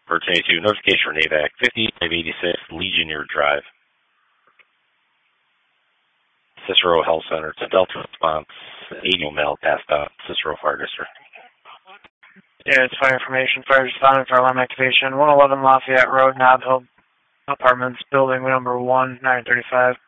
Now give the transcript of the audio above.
For 22, notification for NAVAC 5586 Legionnaire Drive. Cicero Health Center to Delta Response, 80 mail passed out, Cicero Fire District. Yeah, it's fire information. Fire responding for alarm activation. 111 Lafayette Road, Nob Hill Apartments, building number 1, 935.